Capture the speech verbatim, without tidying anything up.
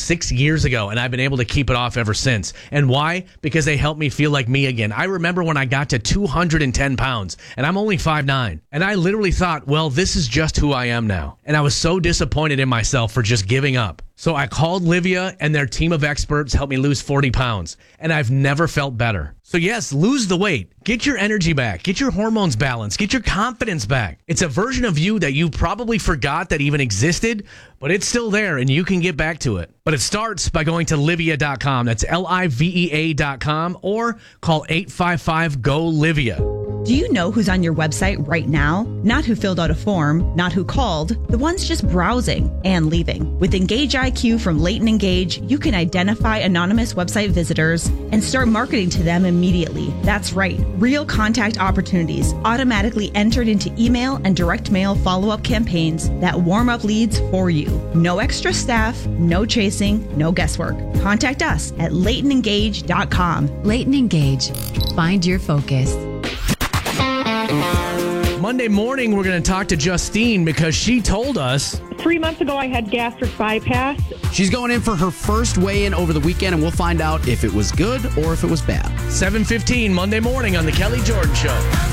six years ago, and I've been able to keep it off ever since. And why? Because they helped me feel like me again. I remember when I got to two hundred ten pounds, and I'm only five nine, and I literally thought, well, this is just who I am now. And I was so disappointed in myself for just giving up. So I called Livia, and their team of experts helped me lose forty pounds, and I've never felt better. So yes, lose the weight. Get your energy back. Get your hormones balanced. Get your confidence back. It's a version of you that you probably forgot that even existed, but it's still there, and you can get back to it. But it starts by going to livia dot com. That's L I V E A dot com, or call eight five five, G O, Livia. Do you know who's on your website right now? Not who filled out a form, not who called, the ones just browsing and leaving. With Engage I Q from Leighton Engage, you can identify anonymous website visitors and start marketing to them immediately. That's right, real contact opportunities automatically entered into email and direct mail follow-up campaigns that warm up leads for you. No extra staff, no chasing, no guesswork. Contact us at leighton engage dot com. Leighton Engage. Find your focus. Monday morning, we're going to talk to Justine because she told us Three months ago, I had gastric bypass. She's going in for her first weigh-in over the weekend, and we'll find out if it was good or if it was bad. seven fifteen Monday morning on The Kelly Jordan Show.